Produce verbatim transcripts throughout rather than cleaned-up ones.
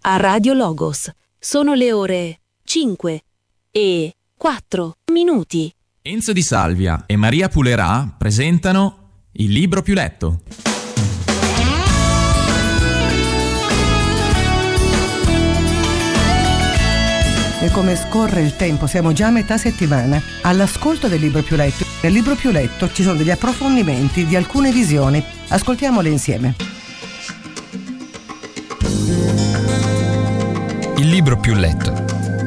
a Radio Logos. Sono le ore cinque e quattro minuti. Enzo Di Salvia e Maria Pulerà presentano Il libro più letto. E come scorre il tempo, siamo già a metà settimana all'ascolto del libro più letto. Nel libro più letto ci sono degli approfondimenti di alcune visioni. Ascoltiamole insieme. Il libro più letto.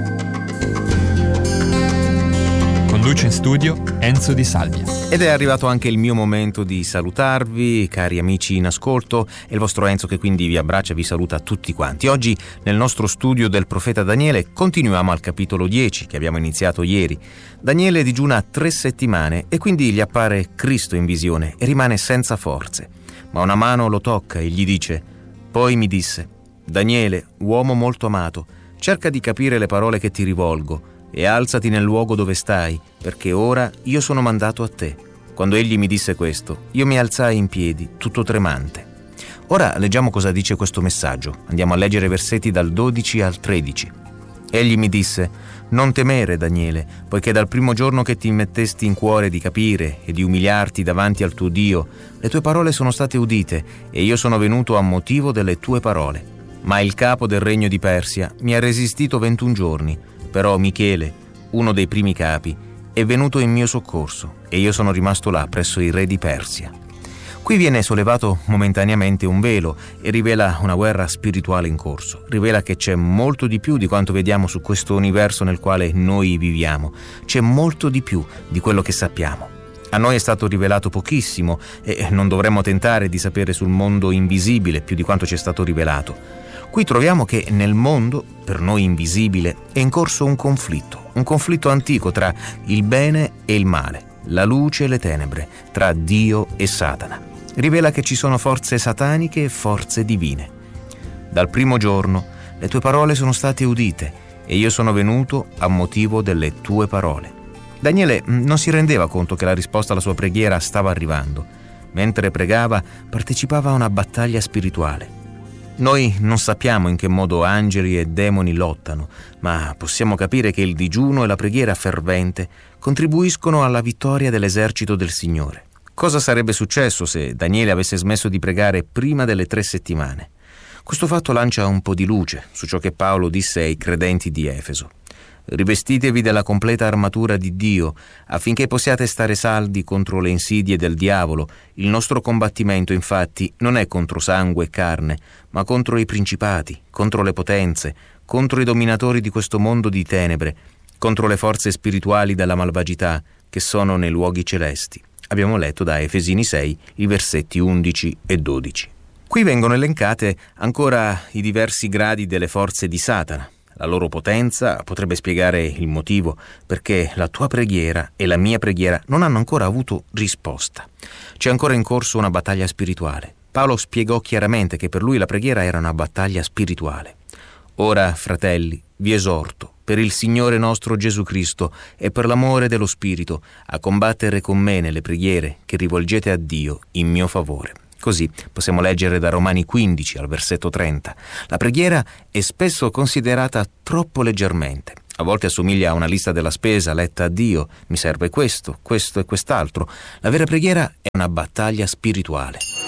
Conduce in studio Enzo Di Salvia. Ed è arrivato anche il mio momento di salutarvi, cari amici in ascolto, e il vostro Enzo che quindi vi abbraccia e vi saluta tutti quanti. Oggi nel nostro studio del profeta Daniele continuiamo al capitolo dieci che abbiamo iniziato ieri. Daniele digiuna tre settimane e quindi gli appare Cristo in visione e rimane senza forze. Ma una mano lo tocca e gli dice: poi mi disse: Daniele, uomo molto amato, cerca di capire le parole che ti rivolgo e alzati nel luogo dove stai, perché ora io sono mandato a te. Quando egli mi disse questo, io mi alzai in piedi, tutto tremante. Ora leggiamo cosa dice questo messaggio. Andiamo a leggere versetti dal dodici al tredici. Egli mi disse: non temere, Daniele, poiché dal primo giorno che ti mettesti in cuore di capire e di umiliarti davanti al tuo Dio, le tue parole sono state udite e io sono venuto a motivo delle tue parole. Ma il capo del regno di Persia mi ha resistito ventuno giorni. Però Michele, uno dei primi capi, è venuto in mio soccorso e io sono rimasto là presso il re di Persia. Qui viene sollevato momentaneamente un velo e rivela una guerra spirituale in corso. Rivela che c'è molto di più di quanto vediamo su questo universo nel quale noi viviamo. C'è molto di più di quello che sappiamo. A noi è stato rivelato pochissimo e non dovremmo tentare di sapere sul mondo invisibile più di quanto ci è stato rivelato. Qui troviamo che nel mondo, per noi invisibile, è in corso un conflitto, un conflitto antico tra il bene e il male, la luce e le tenebre, tra Dio e Satana. Rivela che ci sono forze sataniche e forze divine. Dal primo giorno le tue parole sono state udite e io sono venuto a motivo delle tue parole. Daniele non si rendeva conto che la risposta alla sua preghiera stava arrivando. Mentre pregava, partecipava a una battaglia spirituale. Noi non sappiamo in che modo angeli e demoni lottano, ma possiamo capire che il digiuno e la preghiera fervente contribuiscono alla vittoria dell'esercito del Signore. Cosa sarebbe successo se Daniele avesse smesso di pregare prima delle tre settimane? Questo fatto lancia un po' di luce su ciò che Paolo disse ai credenti di Efeso. Rivestitevi della completa armatura di Dio, affinché possiate stare saldi contro le insidie del diavolo. Il nostro combattimento, infatti, non è contro sangue e carne, ma contro i principati, contro le potenze, contro i dominatori di questo mondo di tenebre, contro le forze spirituali della malvagità che sono nei luoghi celesti. Abbiamo letto da Efesini sei i versetti undici e dodici. Qui vengono elencate ancora i diversi gradi delle forze di Satana. La loro potenza potrebbe spiegare il motivo perché la tua preghiera e la mia preghiera non hanno ancora avuto risposta. C'è ancora in corso una battaglia spirituale. Paolo spiegò chiaramente che per lui la preghiera era una battaglia spirituale. Ora, fratelli, vi esorto, per il Signore nostro Gesù Cristo e per l'amore dello Spirito, a combattere con me nelle preghiere che rivolgete a Dio in mio favore. Così possiamo leggere da Romani quindici al versetto trenta. La preghiera è spesso considerata troppo leggermente. A volte assomiglia a una lista della spesa letta a Dio. Mi serve questo, questo e quest'altro. La vera preghiera è una battaglia spirituale.